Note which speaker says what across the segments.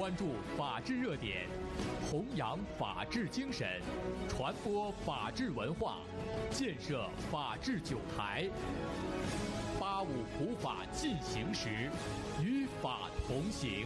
Speaker 1: 关注法治热点，弘扬法治精神，传播法治文化，建设法治酒台。85普法进行时，与法同行。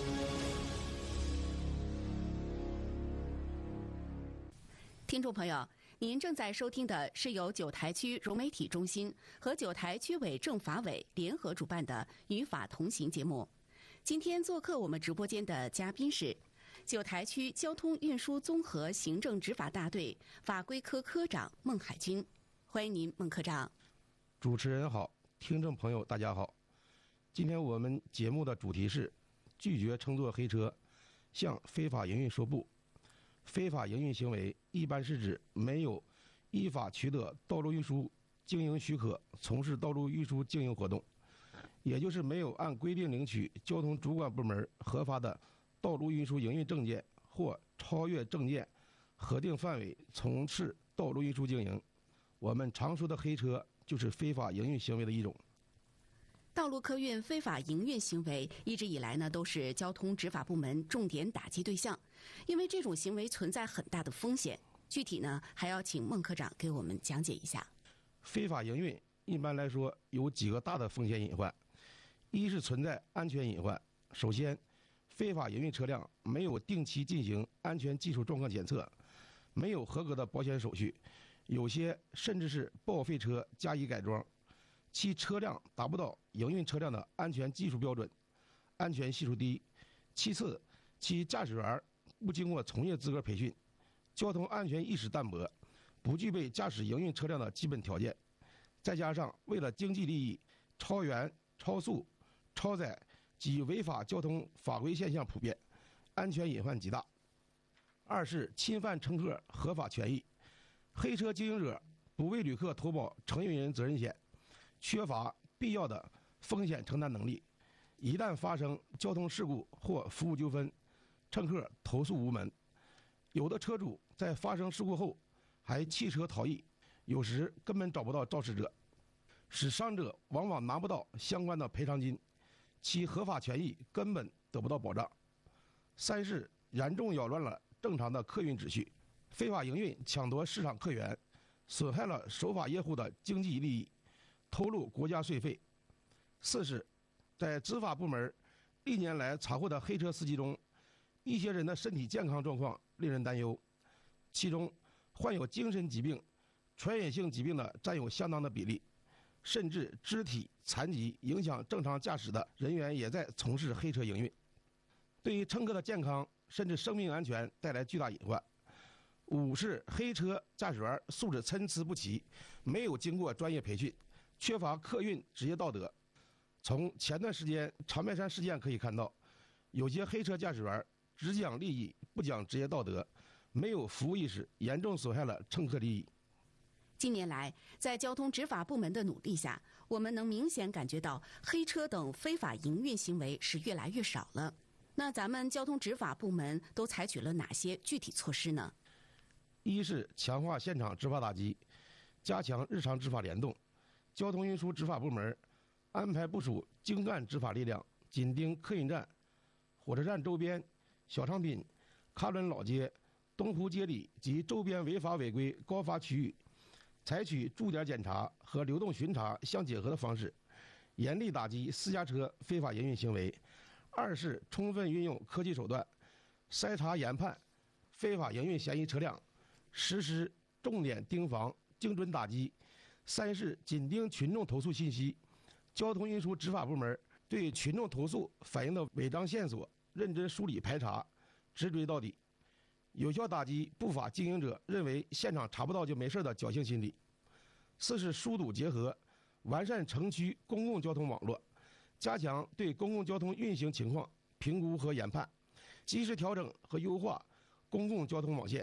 Speaker 2: 听众朋友，您正在收听的是由九台区融媒体中心和九台区委政法委联合主办的《与法同行》节目。今天做客我们直播间的嘉宾是九台区交通运输综合行政执法大队法规科科长孟海军，欢迎您，孟科长。
Speaker 3: 主持人好，听众朋友大家好。今天我们节目的主题是拒绝乘坐黑车，向非法营运说不。非法营运行为一般是指没有依法取得道路运输经营许可从事道路运输经营活动，也就是没有按规定领取交通主管部门核发的道路运输营运证件或超越证件核定范围从事道路运输经营。我们常说的黑车就是非法营运行为的一种。
Speaker 2: 道路客运非法营运行为一直以来呢，都是交通执法部门重点打击对象，因为这种行为存在很大的风险。具体呢，还要请孟科长给我们讲解一下。
Speaker 3: 非法营运一般来说有几个大的风险隐患，一是存在安全隐患。首先，非法营运车辆没有定期进行安全技术状况检测，没有合格的保险手续，有些甚至是报废车加以改装，其车辆达不到营运车辆的安全技术标准，安全系数低。其次，其驾驶员不经过从业资格培训，交通安全意识淡薄，不具备驾驶营运车辆的基本条件。再加上为了经济利益，超员、超速、超载及违法交通法规现象普遍，安全隐患极大。二是侵犯乘客合法权益，黑车经营者不为旅客投保承运人责任险，缺乏必要的风险承担能力，一旦发生交通事故或服务纠纷，乘客投诉无门。有的车主在发生事故后还弃车逃逸，有时根本找不到肇事者，使伤者往往拿不到相关的赔偿金，其合法权益根本得不到保障。三是严重扰乱了正常的客运秩序，非法营运抢夺市场客源，损害了守法业户的经济利益，偷录国家税费。四是在执法部门历年来查获的黑车司机中，一些人的身体健康状况令人担忧，其中患有精神疾病、传染性疾病的占有相当的比例，甚至肢体残疾影响正常驾驶的人员也在从事黑车营运，对于乘客的健康甚至生命安全带来巨大隐患。五是黑车驾驶员素质参差不齐，没有经过专业培训，缺乏客运职业道德。从前段时间长白山事件可以看到，有些黑车驾驶员只讲利益不讲职业道德，没有服务意识，严重损害了乘客利益。
Speaker 2: 近年来，在交通执法部门的努力下，我们能明显感觉到黑车等非法营运行为是越来越少了。那咱们交通执法部门都采取了哪些具体措施呢？
Speaker 3: 一是强化现场执法打击，加强日常执法联动。交通运输执法部门安排部署精干执法力量，紧盯客运站、火车站周边、小商品、喀伦老街、东湖街里及周边违法违规高发区域，采取驻点检查和流动巡查相结合的方式，严厉打击私家车非法营运行为。二是充分运用科技手段，筛查研判非法营运嫌疑车辆，实施重点盯防、精准打击。三是紧盯群众投诉信息，交通运输执法部门对群众投诉反映的违章线索认真梳理排查，直追到底，有效打击不法经营者认为现场查不到就没事的侥幸心理。四是疏堵结合，完善城区公共交通网络，加强对公共交通运行情况评估和研判，及时调整和优化公共交通网线，